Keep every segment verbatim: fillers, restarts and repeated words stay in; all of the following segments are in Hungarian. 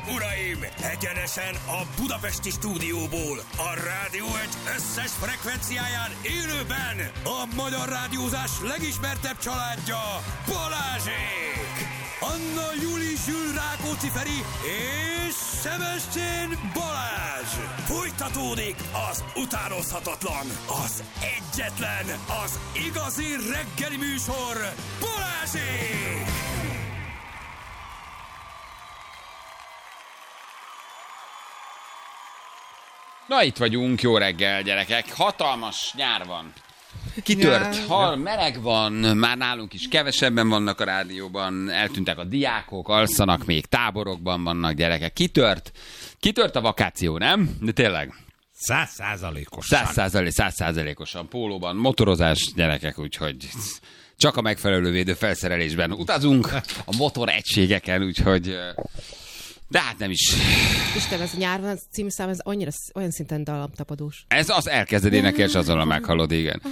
uraim! Egyenesen a budapesti stúdióból, a Rádió egy összes frekvenciáján élőben a magyar rádiózás legismertebb családja, Balázsék! Anna Júli Zsül Rákóczi Feri és Sebestyén Balázs! Folytatódik az utánozhatatlan, az egyetlen, az igazi reggeli műsor, Balázsék! Na, itt vagyunk, jó reggel, gyerekek. Hatalmas nyár van. Kitört, hal, meleg van, már nálunk is kevesebben vannak a rádióban, eltűntek a diákok, alszanak még, táborokban vannak gyerekek. Kitört, kitört a vakáció, nem? De tényleg. Száz százalékosan. Száz százalék, száz százalékosan pólóban, motorozás, gyerekek, úgyhogy csak a megfelelő védő felszerelésben utazunk, a motor egységeken, úgyhogy... De hát nem is. Isten, ez a nyárban című szám, ez annyira, olyan szinten dallamtapadós. Ez az elkezded énekelni, és azonnal meghallod, igen.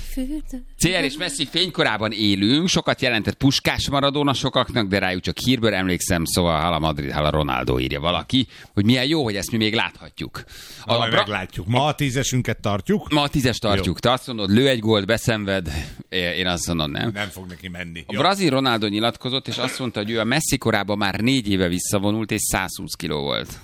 cé er és Messi fénykorában élünk, sokat jelentett Puskás Maradona sokaknak, de rájuk csak hírből emlékszem, szóval hala Madrid, hala Ronaldo, írja valaki, hogy milyen jó, hogy ezt mi még láthatjuk. A, a, meglátjuk. Ma a tízesünket tartjuk? Ma a tízes tartjuk. Jó. Te azt mondod, lő egy gólt, beszenved, én azt mondom, nem. Nem fog neki menni. A brazil Ronaldo nyilatkozott, és azt mondta, hogy ő a Messi korában már négy éve visszavonult, és százhúsz kiló volt.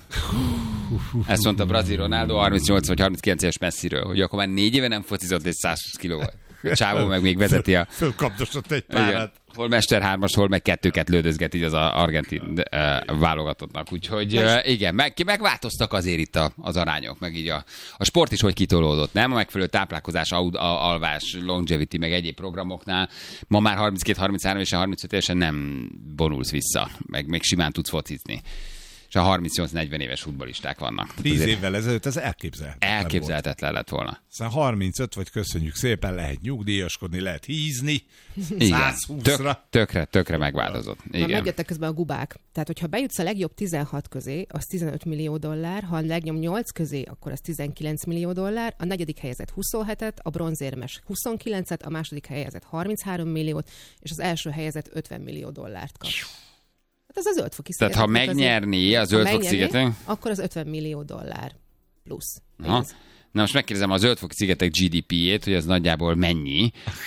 Ezt mondta a brazil Ronaldo harmincnyolc vagy harminckilenc éves Messiről, hogy akkor már négy éve nem focizott, és százhúsz kiló volt. A csávó meg még vezeti a... Fölkapdosott egy párat. Hol Mester hármas, hol meg kettőket lődözget így az a argentin uh, válogatottnak. Úgyhogy uh, igen, meg, megváltoztak azért itt a, az arányok, meg így a, a sport is, hogy kitolódott, nem? A megfelelő táplálkozás, aud, a, alvás, longevity, meg egyéb programoknál ma már harminckét harminchárom és a harmincöt évesen nem vonulsz vissza, meg még simán tudsz focizni. És a harmincnyolc negyven éves futballisták vannak. Tíz évvel ezelőtt ez elképzelhetetlen Elképzelhetetlen lett volna. Aztán harmincöt vagy köszönjük szépen, lehet nyugdíjaskodni, lehet hízni. százhúszra. Tök, tökre, tökre megváltozott. Igen. Na, megjöttek közben a gubák. Tehát, hogyha bejutsz a legjobb tizenhat közé, az tizenöt millió dollár, ha a legjobb nyolc közé, akkor az tizenkilenc millió dollár, a negyedik helyezett huszonhetet, a bronzérmes huszonkilencet, a második helyezett harminchárom milliót, és az első helyezett ötven millió dollárt kap. Hát ez a zöldfoki szigetek. Tehát ha megnyerné a zöldfoki szigetek... akkor az ötven millió dollár plusz. Na most megkérdezem a zöldfoki szigetek gé dé pé-jét, hogy ez nagyjából mennyi.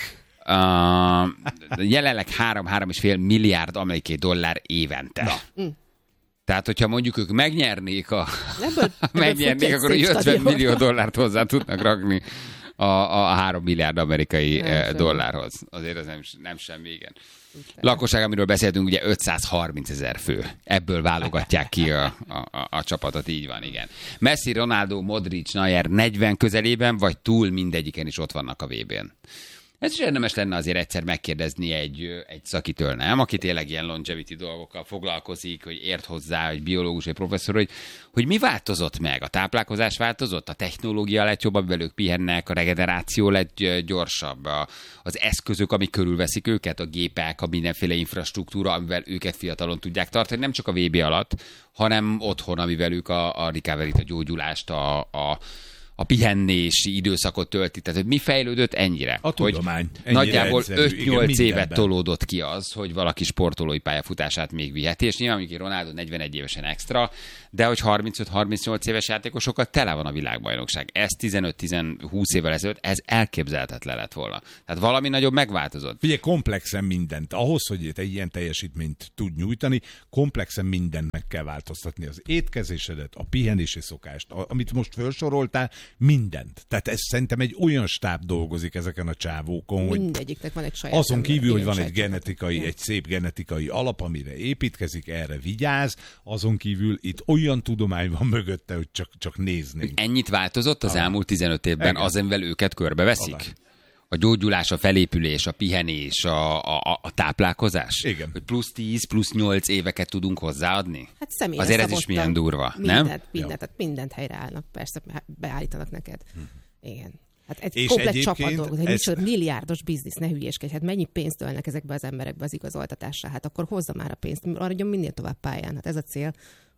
Uh, jelenleg három-három és fél milliárd amerikai dollár évente. Mm. Tehát, hogyha mondjuk ők megnyernék, a... ebből, megnyernék akkor ötven millió dollárt hozzá tudnak rakni a, a három milliárd amerikai nem dollárhoz. Azért ez nem, nem semmi, igen. Lakosság, amiről beszéltünk, ugye ötszázharminc ezer fő. Ebből válogatják ki a, a, a, a csapatot, így van, igen. Messi, Ronaldo, Modric, Neuer negyven közelében, vagy túl mindegyiken is ott vannak a vé bén. Ez is érdemes lenne azért egyszer megkérdezni egy, egy szakitől, nem? Aki tényleg ilyen longevity dolgokkal foglalkozik, hogy ért hozzá, hogy biológus, vagy professzor, hogy, hogy mi változott meg? A táplálkozás változott? A technológia lett jobb, amivel ők pihennek, a regeneráció lett gyorsabb, a, az eszközök, amik körülveszik őket, a gépek, a mindenféle infrastruktúra, amivel őket fiatalon tudják tartani, nem csak a vé bé alatt, hanem otthon, amivel ők a, a recovery-t, a gyógyulást, a, a a pihennési időszakot tölti. Tehát, hogy mi fejlődött ennyire? A tudomány. Hogy nagyjából öt-nyolc évet tolódott ki az, hogy valaki sportolói pályafutását még viheti, és nyilván, amikor Ronaldo negyvenegy évesen extra, de hogy harmincöt-harmincnyolc éves játékosokkal tele van a világbajnokság. Ez tizenöt-húsz évvel ezelőtt, ez elképzelhetetlen lett volna. Tehát valami nagyobb megváltozott. Figyelj, komplexen mindent. Ahhoz, hogy te ilyen teljesítményt tud nyújtani, komplexen mindent meg kell változtatni. Az étkezésedet, a pihenési szokást, amit most felsoroltál, mindent. Tehát ez szerintem egy olyan stáb dolgozik ezeken a csávókon, hogy mindegyiknek van egy saját. Azon kívül, hogy van egy genetikai, egy szép genetikai alap, amire építkezik, erre vigyáz, azon kívül itt olyan tudomány van mögötte, hogy csak, csak néznénk. Ennyit változott az ah. elmúlt tizenöt évben, az, amivel őket körbeveszik? Alá. A gyógyulás, a felépülés, a pihenés, a, a, a táplálkozás? Igen. Hogy plusz tíz, plusz nyolc éveket tudunk hozzáadni? Hát személyre azért ez is milyen durva, mindent, nem? Mindent, tehát mindent helyreállnak, persze beállítanak neked. Hm. Igen. Hát egy és komplet csapat dolgoz, hogy ez... milliárdos biznisz, ne hülyéskedj. Hát mennyi pénzt ölnek ezekbe az emberekbe az igazoltatásra? Hát akkor hozza már a pénzt, maradjon minél tovább pályán. Hát ez a cél.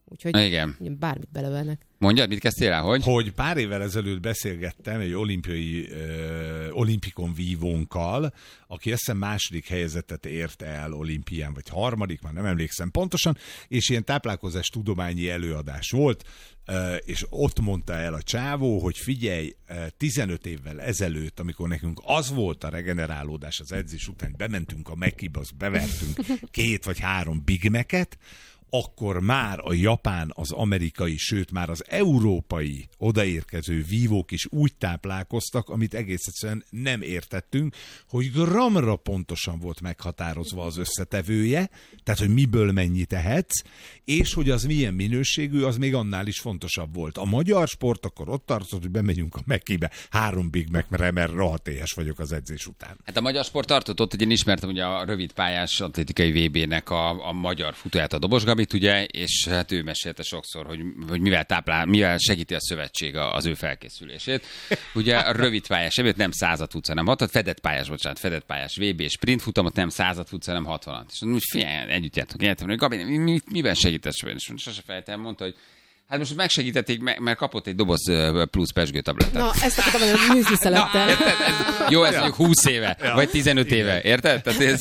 Úgyhogy igen. bármit belőlnek. Mondjad, mit kezdtél el, hogy? Hogy pár évvel ezelőtt beszélgettem egy olimpiai ö, olimpikon vívónkkal, aki azt hiszem második helyezetet ért el olimpián, vagy harmadik, már nem emlékszem pontosan, és ilyen táplálkozás tudományi előadás volt, ö, és ott mondta el a csávó, hogy figyelj, tizenöt évvel ezelőtt, amikor nekünk az volt a regenerálódás az edzés után, bementünk a Mekkibe, azt bevertünk két vagy három Big Mac-et, akkor már a japán, az amerikai, sőt már az európai odaérkező vívók is úgy táplálkoztak, amit egész egyszerűen nem értettünk, hogy gramra pontosan volt meghatározva az összetevője, tehát hogy miből mennyit ehetsz, és hogy az milyen minőségű, az még annál is fontosabb volt. A magyar sport akkor ott tartott, hogy bemegyünk a Mekkibe, három Big Mac, mert rohadt éhes vagyok az edzés után. Hát a magyar sport tartott ott, hogy én ismertem ugye a rövidpályás atlétikai vé bének a, a magyar futóját, a Dobos Gabit, ugye, és hát ő mesélte sokszor, hogy, hogy mivel táplál, mivel segíti a szövetség az ő felkészülését. Ugye a rövidpályás evét nem százat futsz, hanem hatat, fedett pályás, bocsánat, fedett pályás vé bé sprint futamot nem százat futsz, hanem hatvanat. És mondom, hogy figyelj, együtt jártunk, értem, hogy Gabi, mi, miben segítesz? És sose felejtem, mondta, hogy hát most megsegítették, mert kapott egy doboz plusz pesgőtabletet. Na, ezt akartam mondani, hogy műzli szelettel. Jó, ez mondjuk húsz éve, ja. vagy tizenöt éve, érted? Tehát ez,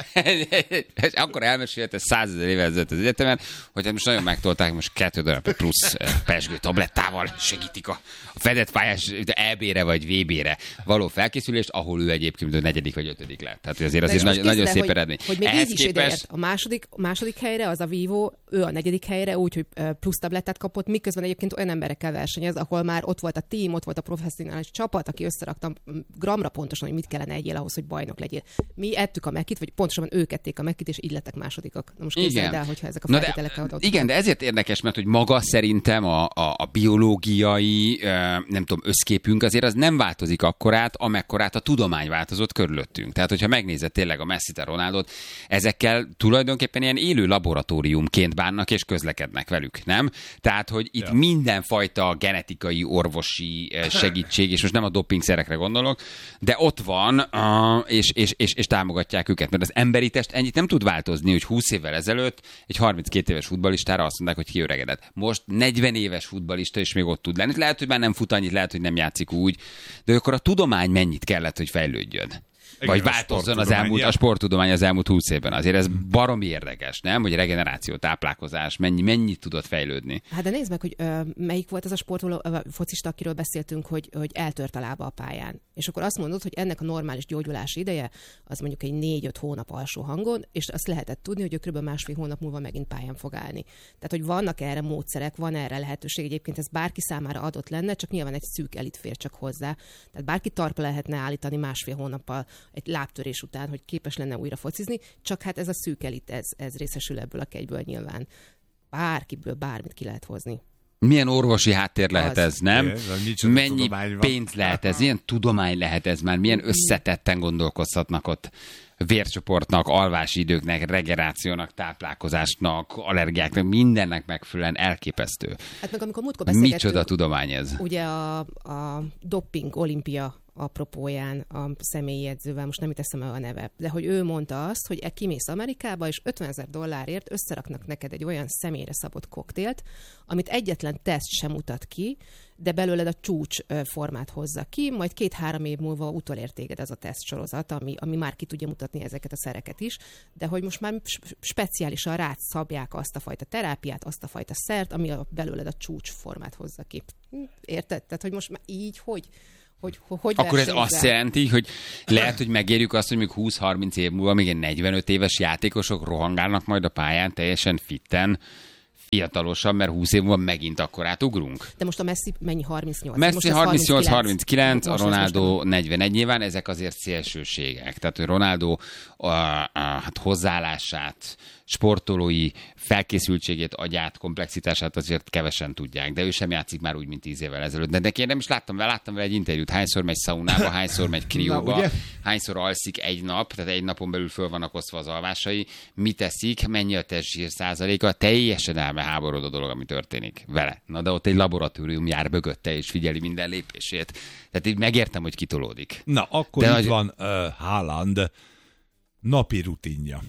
és akkor elmesélte százezer éve ezelőtt az egyetemen, hogy hát most nagyon megtolták, most kettő darab plusz pesgőtablettával segítik a, a fedett pályás é bé-re vagy vé bé-re való felkészülést, ahol ő egyébként a negyedik vagy ötödik lett. Tehát azért azért nagy, nagyon szép eredmény. Hogy még így is képest... a második, második helyre, az a Vívó, ő a negyedik helyre, úgyhogy plusz tablettát kap, miközben egyébként olyan emberekkel versenyez, ahol már ott volt a team, ott volt a professzionális csapat, aki összeraktam gramra pontosan, hogy mit kellene egyél ahhoz, hogy bajnok legyél. Mi ettük a Mekit, vagy pontosabban ők ették a Mekit, és így lettek másodikak. Na most képzeld el, hogyha ezek a feltételek adott. Igen, de ezért érdekes, mert hogy maga szerintem a, a, a biológiai, nem tudom, összképünk azért az nem változik akkorát, amekkorát a tudomány változott körülöttünk. Tehát, hogyha megnézed tényleg a Messit, a Ronaldot, ezekkel tulajdonképpen ilyen élő laboratóriumként bánnak és közlekednek velük, nem? Tehát hogy itt ja. mindenfajta genetikai, orvosi segítség, és most nem a dopingszerekre gondolok, de ott van, és, és, és, és támogatják őket. Mert az emberi test ennyit nem tud változni, hogy húsz évvel ezelőtt egy harminckét éves futballistára azt mondták, hogy kiöregedett. Most negyven éves futballista, és még ott tud lenni. Lehet, hogy már nem fut annyit, lehet, hogy nem játszik úgy, de akkor a tudomány mennyit kellett, hogy fejlődjön. Igen, vagy változzon az elmúlt, a sporttudomány az elmúlt húsz évben. Azért ez baromi érdekes, nem? Hogy regeneráció, táplálkozás, mennyi, mennyit tudott fejlődni. Hát de nézd meg, hogy ö, melyik volt az a sportoló, ö, focista, akiről beszéltünk, hogy, hogy eltört a lába a pályán. És akkor azt mondod, hogy ennek a normális gyógyulási ideje az mondjuk egy négy-öt hónap alsó hangon, és azt lehetett tudni, hogy ő kb. Másfél hónap múlva megint pályán fog állni. Tehát, hogy vannak erre módszerek, van erre lehetőség. Egyébként ez bárki számára adott lenne, csak nyilván egy szűk elit fér csak hozzá. Tehát bárki talpra lehetne állítani másfél hónappal egy lábtörés után, hogy képes lenne újra focizni, csak hát ez a szűk elit, ez, ez részesül ebből a kegyből nyilván. Bárkiből bármit ki lehet hozni. Milyen orvosi háttér lehet az. Ez, nem? É, mennyi pénz lehet ez, milyen tudomány lehet ez már, milyen összetetten gondolkozhatnak ott vércsoportnak, alvási időknek, regenerációnak, táplálkozásnak, allergiáknak, mindennek megfelelően elképesztő. Hát meg amikor múltkor beszélgettünk, micsoda tudomány ez? Ugye a, a doping olimpia apropóján a személyi edzővel, most nem itt eszem el a neve, de hogy ő mondta azt, hogy kimész Amerikába, és ötvenezer dollárért összeraknak neked egy olyan személyre szabott koktélt, amit egyetlen teszt sem mutat ki, de belőled a csúcs formát hozza ki, majd két-három év múlva utolér téged ez a tesztsorozat, ami, ami már ki tudja mutatni ezeket a szereket is, de hogy most már speciálisan rád szabják azt a fajta terápiát, azt a fajta szert, ami a, belőled a csúcs formát hozza ki. Érted? Tehát, hogy most már így, hogy... Hogy, hogy akkor ez azt jelenti, hogy lehet, hogy megérjük azt, hogy még húsz-harminc év múlva még egy negyvenöt éves játékosok rohangálnak majd a pályán teljesen fitten, fiatalosan, mert húsz év múlva megint akkor átugrunk. De most a Messi mennyi harmincnyolc? Messi harmincnyolc harminckilenc, a Ronaldo negyvenegy, nyilván ezek azért szélsőségek. Tehát, hogy Ronaldo a, a, hát hozzáállását, sportolói felkészültségét, agyát, komplexitását azért kevesen tudják, de ő sem játszik már úgy, mint tíz évvel ezelőtt. De neki én nem is láttam vele, láttam vele egy interjút, hányszor megy szaunába, hányszor megy krióba, Na, hányszor alszik egy nap, tehát egy napon belül föl vannak osztva az alvásai, mit teszik, mennyi a testzsír százaléka, teljesen elmeháborod a dolog, ami történik vele. Na de ott egy laboratórium jár mögötte, és figyeli minden lépését. Tehát így megértem, hogy kitolódik. Na, akkor de itt nagy... van uh, Haaland napi rutinja.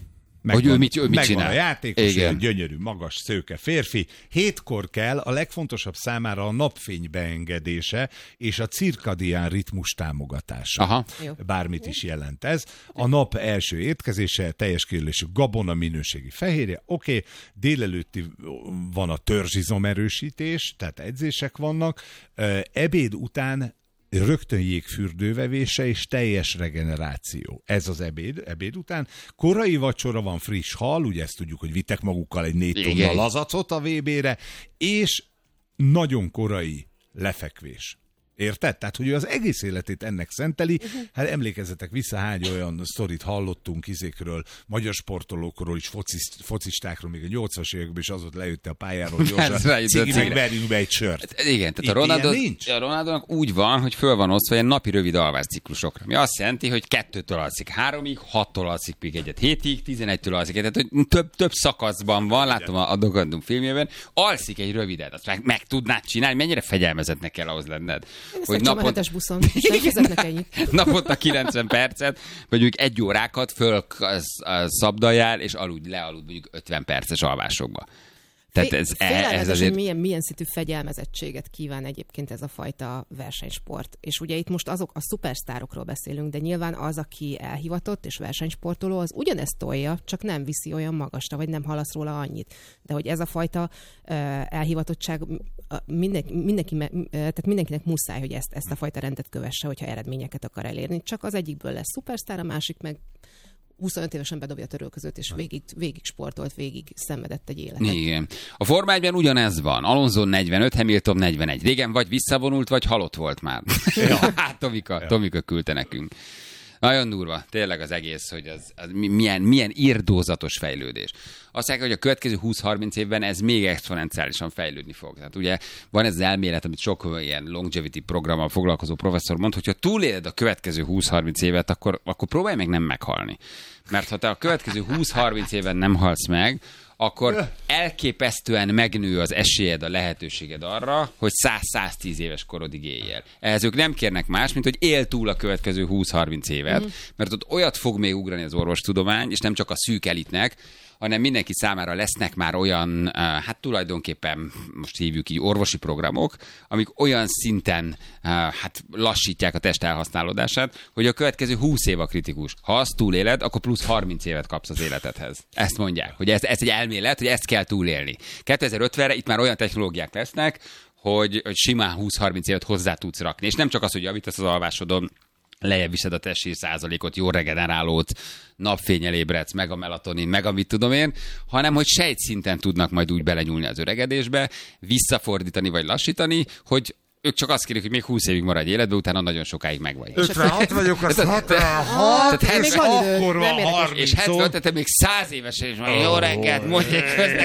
Hogy ő mit, ő mit megvan csinál. a játékos, Igen. egy gyönyörű, magas, szőke férfi. Hétkor kell, a legfontosabb számára a napfény beengedése és a cirkadián ritmus támogatása. Aha. Jó. Bármit is jelent ez. A nap első étkezése, teljes kiérlésű gabona minőségi fehérje, oké, okay. Délelőtti van a törzsizomerősítés, tehát edzések vannak. Ebéd után rögtön jégfürdővevése és teljes regeneráció. Ez az ebéd, ebéd után. Korai vacsora van, friss hal, ugye ezt tudjuk, hogy vittek magukkal egy négy tonna Igen. lazacot a vé bére, és nagyon korai lefekvés. Érted? Tehát, hogy ő az egész életét ennek szenteli. Hát emlékezzetek vissza, hány olyan sztorit hallottunk izékről, magyar sportolókról is, fociszt, focistákról, még a nyolcvanas években is az ott leütte a pályáról gyorsan. Cigi, meg verjünk be egy sört. Igen, tehát Itt a, Ronaldo, ilyen nincs. a Ronaldónak úgy van, hogy föl van osztva ilyen napi rövid alvásciklusokra. Mi azt jelenti, hogy kettőtől alszik háromig, hattól alszik még egyet hétig, tizenegytől alszik egyet. Tehát, hogy több, több szakaszban van, látom a, a Dokumentum filmjében, alszik egy rövidet, azt meg, meg tudnád csinálni, mennyire fegyelmezetnek kell ahhoz lenned. Hogy napont... a buszon, és nem fizetnek ennyit. Naponta kilencven percet, vagy mondjuk egy órákat föl szabdaljál, és aludj, lealudj mondjuk ötven perces alvásokba. Tehát ez, ez azért... milyen, milyen szintű fegyelmezettséget kíván egyébként ez a fajta versenysport. És ugye itt most azok a szupersztárokról beszélünk, de nyilván az, aki elhivatott és versenysportoló, az ugyanezt tolja, csak nem viszi olyan magasra, vagy nem halasz róla annyit. De hogy ez a fajta uh, elhivatottság mindenki, mindenki, tehát mindenkinek muszáj, hogy ezt, ezt a fajta rendet kövesse, hogyha eredményeket akar elérni. Csak az egyikből lesz szupersztár, a másik meg huszonöt évesen bedobja a törölközőt, és végig, végig sportolt, végig szenvedett egy életet. Igen. A Forma egyben ugyanez van. Alonso negyvenöt, Hamilton negyvenegy. Régen vagy visszavonult, vagy halott volt már. Ja. Hát Tomika, ja. Tomika küldte nekünk. Nagyon durva, tényleg az egész, hogy az, az milyen, milyen irdózatos fejlődés. Azt mondják, hogy a következő húsz-harminc évben ez még exponenciálisan fejlődni fog. Tehát ugye van ez az elmélet, amit sok ilyen longevity programmal foglalkozó professzor mond, hogyha túléled a következő húsz-harminc évet, akkor, akkor próbálj meg nem meghalni. Mert ha te a következő húsz-harminc éven nem halsz meg, akkor elképesztően megnő az esélyed, a lehetőséged arra, hogy száz-száztíz éves korodig éljél. Ehhez ők nem kérnek más, mint hogy él túl a következő húsz-harminc évet, mm. mert ott olyat fog még ugrani az orvostudomány, és nem csak a szűk elitnek, hanem mindenki számára lesznek már olyan, hát tulajdonképpen most hívjuk így orvosi programok, amik olyan szinten hát lassítják a test elhasználódását, hogy a következő húsz év a kritikus. Ha azt túléled, akkor plusz harminc évet kapsz az életedhez. Ezt mondják, hogy ez, ez egy elmélet, hogy ezt kell túlélni. kétezer-ötvenre itt már olyan technológiák lesznek, hogy, hogy simán húsz-harminc évet hozzá tudsz rakni. És nem csak az, hogy javítasz az alvásodon, lejjebb viszed a testsír százalékot, jó regenerálót, napfényel ébredsz, meg a melatonin, meg amit tudom én, hanem hogy sejtszinten tudnak majd úgy belenyúlni az öregedésbe, visszafordítani vagy lassítani, hogy ők csak azt kérik, hogy még húsz évig maradj életbe, utána nagyon sokáig megvagy. ötvenhat vagyok, az hatvanhat, és akkor van harminc. És hetven, tehát még száz éves és már jó reggelt, mondják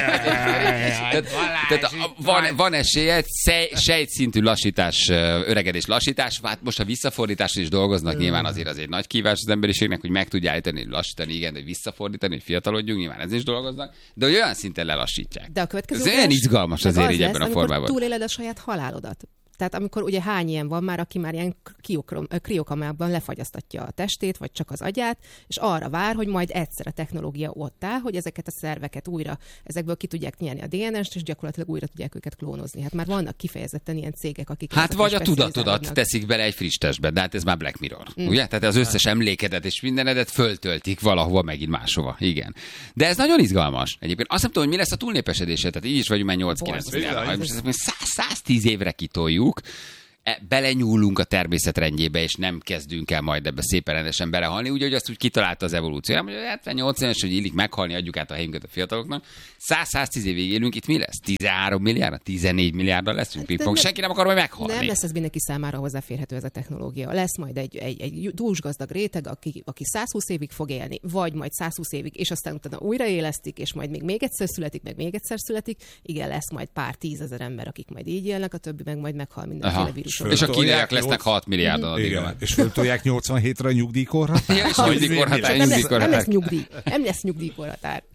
közben. Tehát van, van esélye, sejtszintű lassítás, öregedés lassítás, hát most a visszafordításon is dolgoznak, nyilván azért az egy nagy kívás az emberiségnek, hogy meg tudja állítani, lassítani, igen, hogy visszafordítani, hogy fiatalodjunk, nyilván ez is dolgoznak, de hogy olyan szinten lelassítják. De a következő ez olyan izgalmas azért így ebben a formában. Túléled a saját halálodat. Tehát amikor ugye hány ilyen van már, aki már ilyen kriokamában lefagyasztatja a testét, vagy csak az agyát, és arra vár, hogy majd egyszer a technológia ott áll, hogy ezeket a szerveket újra, ezekből ki tudják nyerni a dé en est, és gyakorlatilag újra tudják őket klónozni. Hát már vannak kifejezetten ilyen cégek, akik... Hát vagy a tudatodat teszik bele egy friss testbe, de hát ez már Black Mirror, mm. ugye? Tehát az összes emlékedet és mindenedet föltöltik valahova, megint máshova. Igen. De ez nagyon izgalmas. Egyébként azt nem tudom, hogy mi lesz a túlnépesedése, tehát így is vagyunk már nyolc-kilenc milliárd. száztíz évre kitoljuk, belenyúlunk a természet rendjébe, és nem kezdünk el majd ebbe szépen rendesen belehalni, úgy, hogy azt úgy kitalálta az evolúció. Hogy hetven-nyolcvan éves, hogy illik meghalni, adjuk át a helyünket a fiataloknak. száz-száztíz évig élünk, itt mi lesz? tizenhárom milliárd, tizennégy milliárdal leszünk pingpong. Senki nem akar majd meghalni. Nem lesz ez mindenki számára hozzáférhető ez a technológia. Lesz majd egy, egy, egy dúsgazdag réteg, aki, aki százhúsz évig fog élni, vagy majd százhúsz évig, és aztán utána újraélesztik, és majd még, még egyszer születik, meg még egyszer születik. Igen, lesz majd pár tízezer ember, akik majd így élnek, a többi meg majd meghal mindenféle vírus. És a kínaiak lesznek hat milliárdan. Igen, és föltolják nyolcvanhétre a nyugdíjkorhatárt. Ja, és nyugdíjkorhatár, nem, lesz, nem lesz nyugdíj. Nem lesz nyugdíjkorhatár.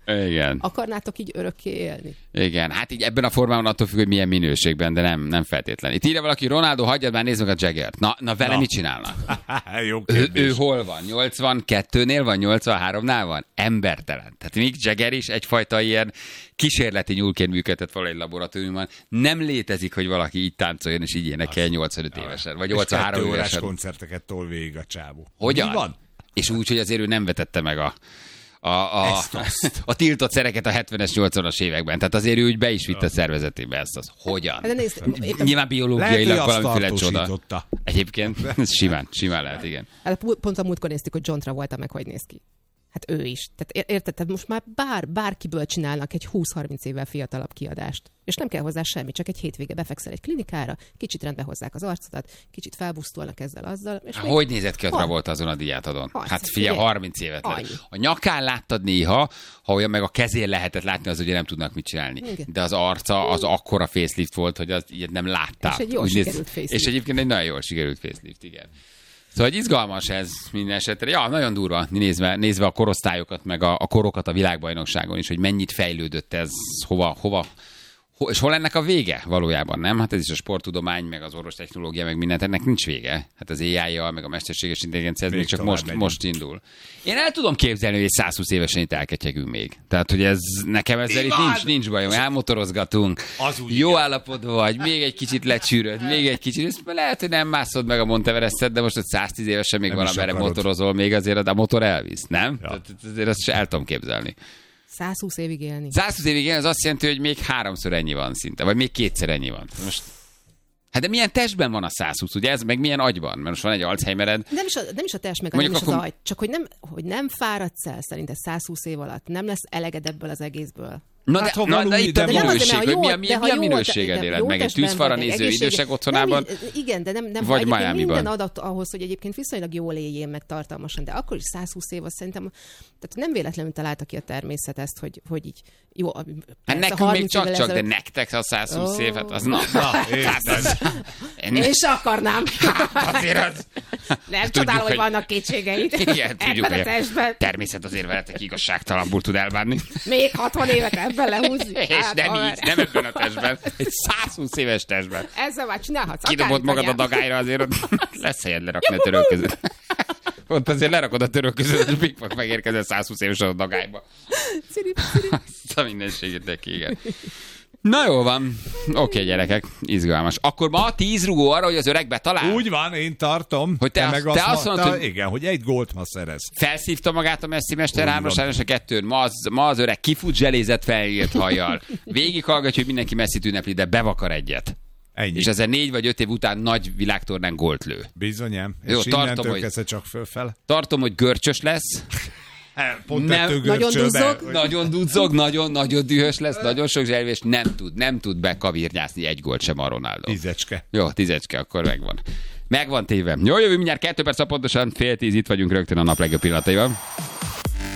Igen. Akarnátok így örökké élni? Igen, hát így ebben a formában attól függ, hogy milyen minőségben, de nem, nem feltétlen. Itt írja valaki, Ronaldo, hagyjad már, nézd meg a Jaggert. Na, na vele Na. mit csinálnak? Jó Ő, kérdés. ő hol van? nyolcvankettőnél van? nyolcvanháromnál van? Embertelen. Tehát Mick Jagger is egyfajta ilyen kísérleti nyúlként működtet valahogy laboratóriumban. Nem létezik, hogy valaki így táncoljon és így énekel nyolcvanöt évesen, vagy nyolcvanhárom órás évesen. koncerteket tol végig a csávó. Hogyan? Mi van? És úgy, hogy azért ő nem vetette meg a, a, a, Ezt, azt. a tiltott szereket a hetvenes, nyolcvanas években. Tehát azért ő úgy be is vitte a szervezetébe ezt az. Hogyan? De nézd, éppen, Nyilván biológiailag Lehet, hogy azt valamiféle csoda. tartósította. Egyébként ez simán, simán lehet, igen. hát pont a múltkor néztük, hogy John Travolta meg hogy néz ki. Hát ő is. Tehát ér- érted, tehát most már bár, bárkiből csinálnak egy húsz-harminc évvel fiatalabb kiadást. És nem kell hozzá semmi, csak egy hétvége befekszel egy klinikára, kicsit rendbe hozzák az arcodat, kicsit felbusztolnak ezzel azzal. És még... Hogy nézett ki a Ha- Travolta azon a diátadon? harminc, Hát figyelj, figyelj. harminc évet. le. Annyi. A nyakán láttad néha, ha olyan meg a kezén lehetett látni, az ugye nem tudnak mit csinálni. Igen. De az arca az akkora facelift volt, hogy az ilyet nem láttál. És egy jól Úgy néz- sikerült facelift. És egyébként egy nagyon jól sikerült facelift, igen. Szóval hogy izgalmas ez minden esetre. Ja, nagyon durva, nézve, nézve a korosztályokat, meg a, a korokat a világbajnokságon is, hogy mennyit fejlődött ez, hova, hova, ho, és hol ennek a vége valójában, nem? Hát ez is a sporttudomány, meg az orvostechnológia, meg mindent, ennek nincs vége. Hát az á i-jal, meg a mesterséges intelligencia, ez Még még csak tovább most, megyünk. most indul. Én el tudom képzelni, hogy egy százhúsz évesen itt elketyegünk még. Tehát, hogy ez nekem ezzel itt nincs, nincs bajom. Elmotorozgatunk, Az úgy jó igen. állapotban vagy, még egy kicsit lecsűröd, még egy kicsit. Ezt lehet, hogy nem mászod meg a Monteverestet, de most ott száztíz évesen még Nem is valamire akarod. motorozol, még azért a motor elvisz, nem? Ja. Tehát azért azt se el tudom képzelni. százhúsz évig élni. százhúsz évig élni, az azt jelenti, hogy még háromszor ennyi van szinte, vagy még kétszer ennyi van. Most... Hát de milyen testben van a százhúsz, ugye ez, meg milyen agyban? Mert most van egy Alzheimered. Nem is, a, nem is a test, meg a Mondjuk nem is akkor- az agy, csak hogy nem, hogy nem fáradsz el szerinted százhúsz év alatt, nem lesz eleged ebből az egészből. Na, Hát, de, ha na, van de új- itt a de nem azért, minőség, mert hogy ha mi a, jól- mi, de mi ha a jól- minőséged de éled jó meg? Egy testben tűzfalra vagy, néző egészséges- idősek otthonában, Nem, igen, de nem, nem vagy egyébként Miamiban. minden adat ahhoz, hogy egyébként viszonylag jól éljél meg tartalmasan, de akkor is százhúsz év, azt szerintem, tehát nem véletlenül találta ki a természet ezt, hogy, hogy így jó. hát persze, nekünk még harminc évvel csak-csak, de ezelőtt- nektek a százhúsz Ó. év, hát az na. Na, érted. Én- Én se akarnám. Azért az... Nem Tudjuk, csodálom, hogy hogy- vannak kétségeid. Igen, tudjuk, Ebben a hogy a testben. természet azért veletek igazságtalanul tud elbánni. Még hatvan évet ebben lehúzni. És Hát, nem haver. így, nem ebben a testben, egy százhúsz éves testben. Ezzel már csinálhatsz. Kidobod akármit, magad a anyám. dagályra, azért ott lesz helyed lerakni a török között. Ott azért lerakod a török között, és pikpak megérkezel százhúsz évesen a dagályba. Cirip, cirip. Azt a mindenségét neki, igen. Na jó van. Oké, gyerekek, izgalmas. Akkor ma tíz rugó arra, hogy az öreg betalál? Úgy van, én tartom. Hogy te azt- te azt ma- mondod, te- hogy- Igen, hogy egy gólt ma szerez. Felszívta magát a Messi mester Úgy hármas van. a kettőn. Ma az, ma az öreg kifut zselézett felírt hajjal. Végighallgatja, hogy mindenki Messit ünnepli, de bevakar egyet. Ennyi. És ezen négy vagy öt év után nagy világtornán gólt lő. Bizonyám. Jó, És tartom, innentől hogy- kezdve csak fölfele. Tartom, hogy görcsös lesz. Pont Nem, ettől nagyon görcsölbe, duzzog. hogy- Nagyon duzzog, nagyon, nagyon dühös lesz, nagyon sok zselvés, nem tud, nem tud bekavirnyászni egy gólt sem a Ronaldo. Tízecske. Jó, tízecske, akkor megvan. Megvan téve. Jó, jövő mindjárt kettő perc, pontosan fél tíz, itt vagyunk rögtön a nap legjobb pillanataival.